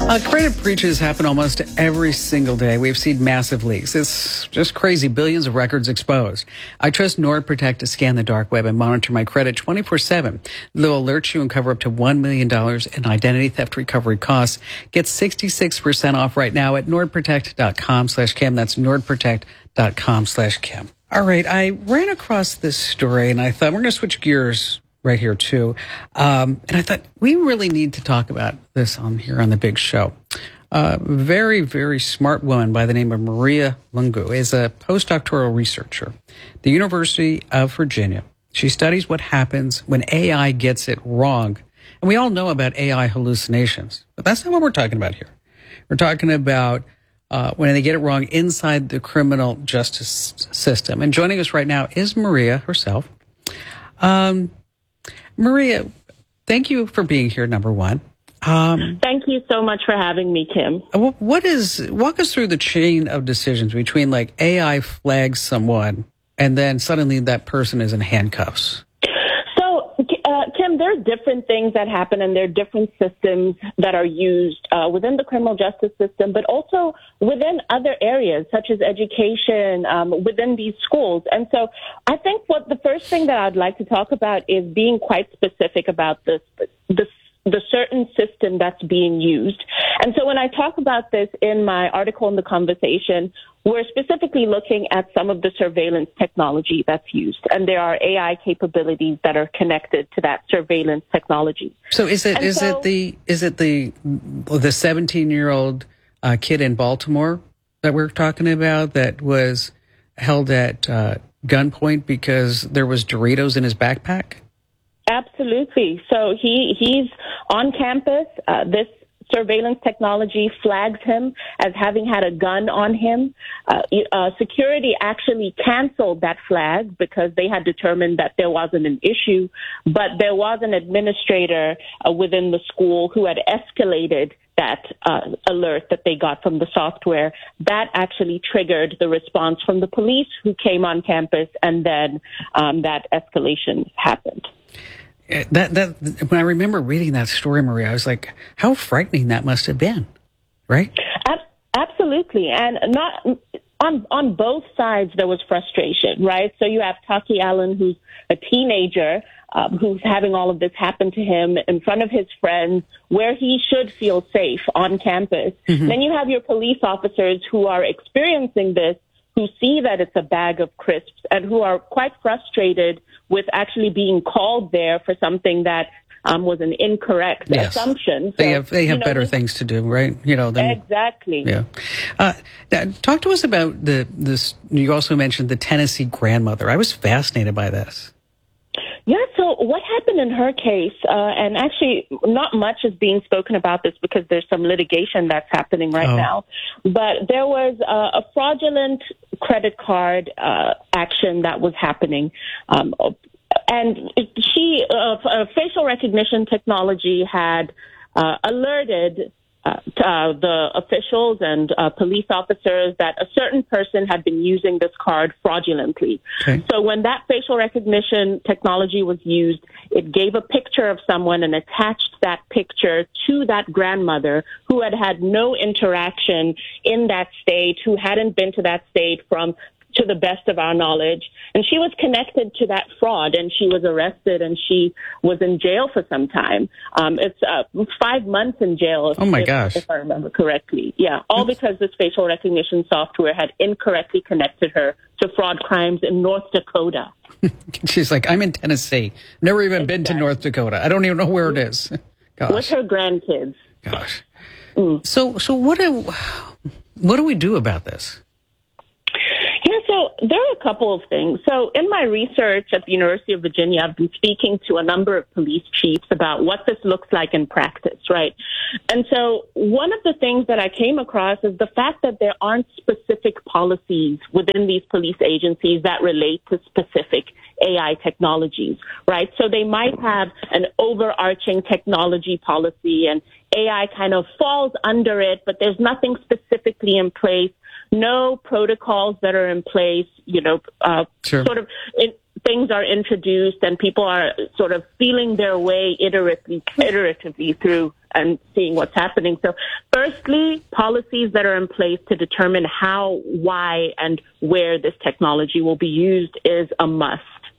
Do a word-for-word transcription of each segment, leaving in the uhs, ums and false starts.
Uh, credit breaches happen almost every single day. We've seen massive leaks. It's just crazy. Billions of records exposed. I trust NordProtect to scan the dark web and monitor my credit twenty-four seven. They'll alert you and cover up to one million dollars in identity theft recovery costs. Get sixty-six percent off right now at nordprotect.com slash Kim. That's nordprotect.com slash Kim. All right. I ran across this story and I thought we're going to switch gears right here too. Um, and I thought we really need to talk about this on here on the big show. A uh, very, very smart woman by the name of Maria Lungu is a postdoctoral researcher at the University of Virginia. She studies what happens when A I gets it wrong. And we all know about A I hallucinations, but that's not what we're talking about here. We're talking about uh, when they get it wrong inside the criminal justice system. And joining us right now is Maria herself. Um, Maria, thank you for being here, number one. Um, thank you so much for having me, Kim. What is, walk us through the chain of decisions between like A I flags someone and then suddenly that person is in handcuffs. So, uh, Kim, there are different things that happen and there are different systems that are used uh, within the criminal justice system, but also within other areas such as education, um, within these schools. And so I think what the first thing that I'd like to talk about is being quite specific about this, this the certain system that's being used. And so when I talk about this in my article in The Conversation, we're specifically looking at some of the surveillance technology that's used. And there are A I capabilities that are connected to that surveillance technology. So is it, and is so, it the, is it the, the seventeen year old uh, kid in Baltimore that we're talking about that was held at uh, gunpoint because there was Doritos in his backpack? Absolutely. So he he's on campus. Uh, this surveillance technology flags him as having had a gun on him. Uh, uh, security actually canceled that flag because they had determined that there wasn't an issue, but there was an administrator uh, within the school who had escalated that uh, alert that they got from the software. That actually triggered the response from the police who came on campus, and then um, that escalation happened. That that when I remember reading that story, Maria, I was like, how frightening that must have been, right? Ab- absolutely. And not on on both sides there was frustration, right? So you have Taki Allen, who's a teenager, um, who's having all of this happen to him in front of his friends, where he should feel safe on campus. Mm-hmm. Then you have your police officers who are experiencing this, who see that it's a bag of crisps and who are quite frustrated with actually being called there for something that um, was an incorrect yes. assumption. So, they have they have you know, better things to do, right? You know, than, exactly. Yeah. Uh, talk to us about the this. You also mentioned the Tennessee grandmother. I was fascinated by this. Yeah, so what happened in her case, uh, and actually not much is being spoken about this because there's some litigation that's happening right oh. now, but there was uh, a fraudulent credit card uh, action that was happening. Um, and she, uh, facial recognition technology had uh, alerted Uh, uh, the officials and uh, police officers that a certain person had been using this card fraudulently. Okay. So when that facial recognition technology was used, it gave a picture of someone and attached that picture to that grandmother who had had no interaction in that state, who hadn't been to that state from to the best of our knowledge. And she was connected to that fraud, and she was arrested, and she was in jail for some time. Um, it's uh, five months in jail. If, oh, my if, gosh. If I remember correctly. Yeah, all because this facial recognition software had incorrectly connected her to fraud crimes in North Dakota. She's like, I'm in Tennessee. Never even exactly. been to North Dakota. I don't even know where it is. Gosh. With her grandkids. Gosh. Mm. So, so what do, what do we do about this? Yeah, so there are a couple of things. So in my research at the University of Virginia, I've been speaking to a number of police chiefs about what this looks like in practice, right? And so one of the things that I came across is the fact that there aren't specific policies within these police agencies that relate to specific A I technologies, right? So they might have an overarching technology policy and A I kind of falls under it, but there's nothing specifically in place. No protocols that are in place, you know, uh, sure. sort of in, things are introduced and people are sort of feeling their way iteratively, iteratively through and seeing what's happening. So firstly, policies that are in place to determine how, why, and where this technology will be used is a must.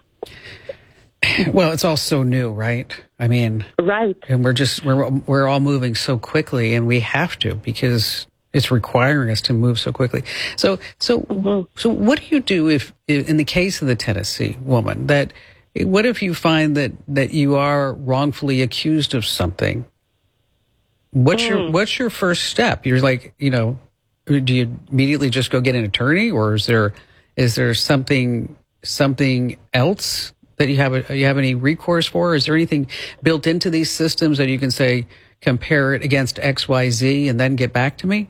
Well, it's all so new, right? I mean, right. And we're just, we're, we're all moving so quickly, and we have to, because it's requiring us to move so quickly. So, so, mm-hmm. so what do you do if, in the case of the Tennessee woman, that, what if you find that, that you are wrongfully accused of something? What's mm. your, what's your first step? You're like, you know, do you immediately just go get an attorney, or is there, is there something, something else that you have, a, you have any recourse for? Is there anything built into these systems that you can say, compare it against X, Y, Z, and then get back to me?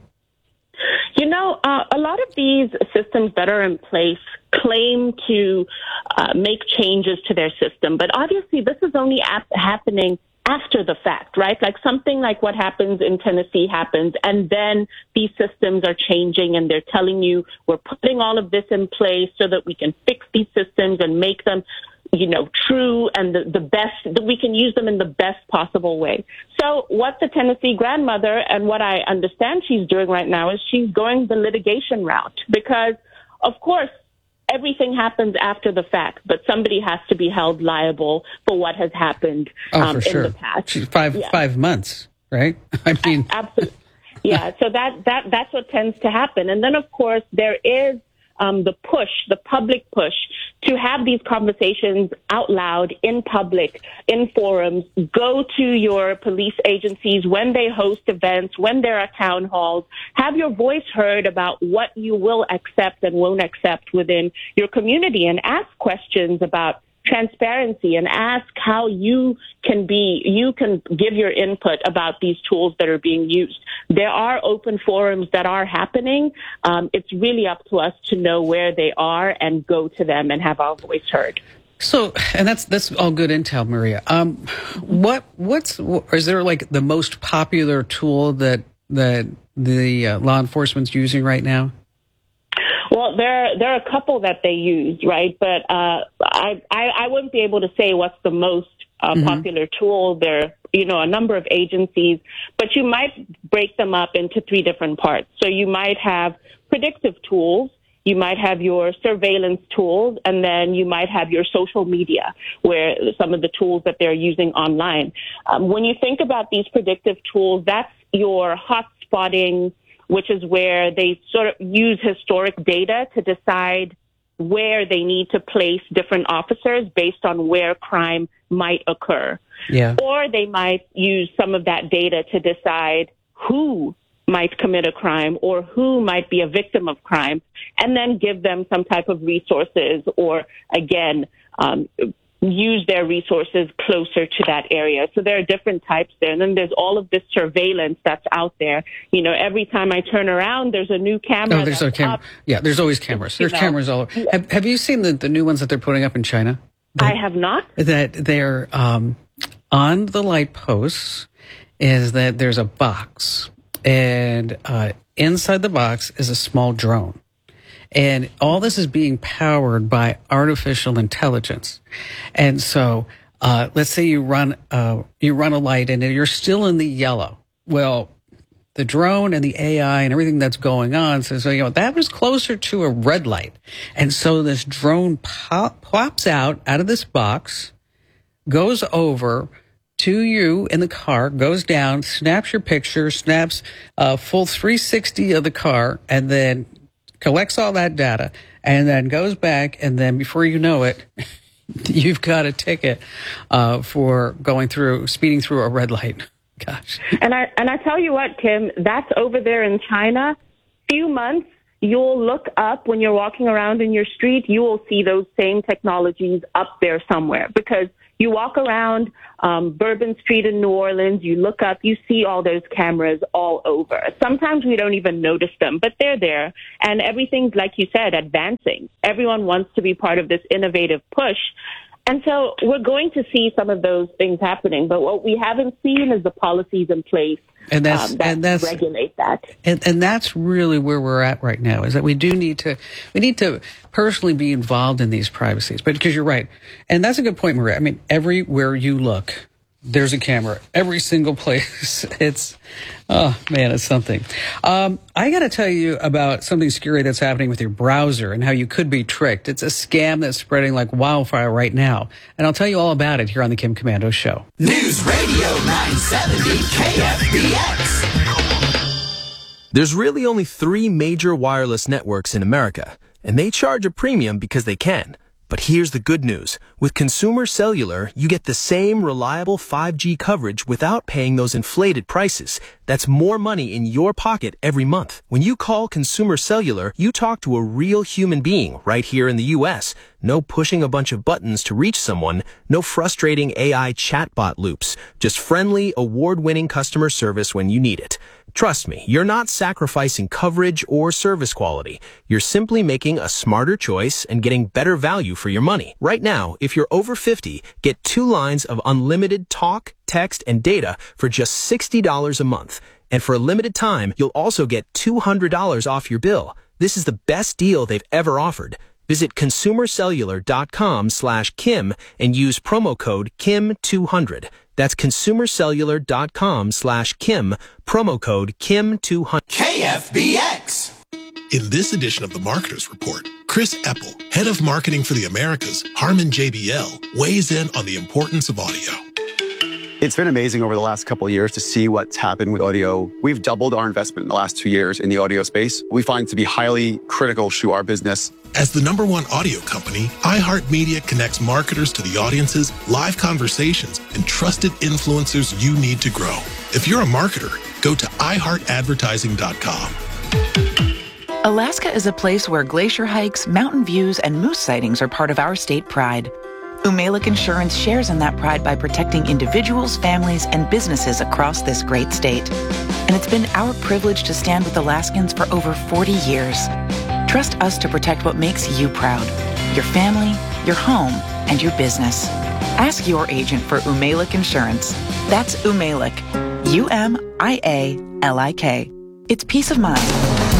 You know, uh, a lot of these systems that are in place claim to uh, make changes to their system, but obviously this is only ap- happening after the fact, right? Like something like what happens in Tennessee happens, and then these systems are changing and they're telling you, we're putting all of this in place so that we can fix these systems and make them, you know, true and the, the best, that we can use them in the best possible way. So what the Tennessee grandmother, and what I understand she's doing right now, is she's going the litigation route, because, of course, everything happens after the fact, but somebody has to be held liable for what has happened oh, um, for sure. in the past. She's five yeah. five months, right? I mean, absolutely. Yeah. So that that that's what tends to happen, and then of course there is um, the push, the public push, to have these conversations out loud in public, in forums. Go to your police agencies when they host events, when there are town halls. Have your voice heard about what you will accept and won't accept within your community, and ask questions about transparency, and ask how you can be, you can give your input about these tools that are being used. There are open forums that are happening. Um, it's really up to us to know where they are and go to them and have our voice heard. So, and that's that's all good intel, Maria. Um, what what's is there like the most popular tool that that the uh, law enforcement's using right now? Well, there there are a couple that they use, right? But uh, I, I I wouldn't be able to say what's the most uh, mm-hmm. popular tool. There are, you know, a number of agencies, but you might break them up into three different parts. So you might have predictive tools, you might have your surveillance tools, and then you might have your social media, where some of the tools that they're using online. Um, when you think about these predictive tools, that's your hot spotting, which is where they sort of use historic data to decide where they need to place different officers based on where crime might occur. Yeah. Or they might use some of that data to decide who might commit a crime or who might be a victim of crime, and then give them some type of resources, or, again, um, use their resources closer to that area. So there are different types there. And then there's all of this surveillance that's out there. You know, every time I turn around, there's a new camera. Oh, there's a camera. Yeah, there's always cameras. There's you know. cameras all over. Yeah. Have, have you seen the, the new ones that they're putting up in China? That, I have not. That they're um, on the light posts, is that there's a box, and uh, inside the box is a small drone. And all this is being powered by artificial intelligence. And so, uh, let's say you run, uh, you run a light and you're still in the yellow. Well, the drone and the A I and everything that's going on says, so, you know, that was closer to a red light. And so this drone pop, pops out, out of this box, goes over to you in the car, goes down, snaps your picture, snaps a full three sixty of the car, and then collects all that data, and then goes back, and then before you know it, you've got a ticket uh, for going through, speeding through a red light. Gosh. And I and I tell you what, Kim, that's over there in China. Few months, you'll look up when you're walking around in your street, you will see those same technologies up there somewhere, because you walk around um, Bourbon Street in New Orleans, you look up, you see all those cameras all over. Sometimes we don't even notice them, but they're there. And everything's, like you said, advancing. Everyone wants to be part of this innovative push. And so we're going to see some of those things happening. But what we haven't seen is the policies in place and that's, um, that and that's, regulate that. And, and that's really where we're at right now, is that we do need to, we need to personally be involved in these privacies. But because you're right. And that's a good point, Maria. I mean, everywhere you look, there's a camera. Every single place. It's, oh man, it's something. Um, I got to tell you about something scary that's happening with your browser and how you could be tricked. It's a scam that's spreading like wildfire right now. And I'll tell you all about it here on the Kim Komando Show. News Radio nine seventy K F B X. There's really only three major wireless networks in America, and they charge a premium because they can. But here's the good news. With Consumer Cellular, you get the same reliable five G coverage without paying those inflated prices. That's more money in your pocket every month. When you call Consumer Cellular, you talk to a real human being right here in the U S. No pushing a bunch of buttons to reach someone. No frustrating A I chatbot loops. Just friendly, award-winning customer service when you need it. Trust me, you're not sacrificing coverage or service quality. You're simply making a smarter choice and getting better value for your money. Right now, if you're over fifty, get two lines of unlimited talk, text, and data for just sixty dollars a month. And for a limited time, you'll also get two hundred dollars off your bill. This is the best deal they've ever offered. Visit consumercellular.com slash Kim and use promo code Kim two hundred. That's consumercellular.com slash Kim, promo code Kim two hundred. K F B X. In this edition of the Marketers Report, Chris Epple, head of marketing for the Americas, Harman J B L, weighs in on the importance of audio. It's been amazing over the last couple of years to see what's happened with audio. We've doubled our investment in the last two years in the audio space. We find it to be highly critical to our business. As the number one audio company, iHeartMedia connects marketers to the audiences, live conversations, and trusted influencers you need to grow. If you're a marketer, go to i heart advertising dot com. Alaska is a place where glacier hikes, mountain views, and moose sightings are part of our state pride. Umalic Insurance shares in that pride by protecting individuals, families, and businesses across this great state. And it's been our privilege to stand with Alaskans for over forty years. Trust us to protect what makes you proud, your family, your home, and your business. Ask your agent for Umalic Insurance. That's Umalic, U M I A L I K. It's peace of mind.